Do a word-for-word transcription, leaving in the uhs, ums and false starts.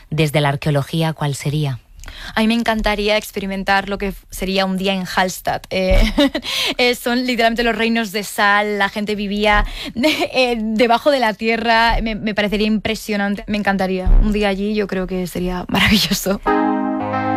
desde la arqueología, ¿cuál sería? A mí me encantaría experimentar lo que sería un día en Hallstatt. Eh, eh, son literalmente los reinos de sal, la gente vivía de, eh, debajo de la tierra. Me, me parecería impresionante, me encantaría. Un día allí yo creo que sería maravilloso.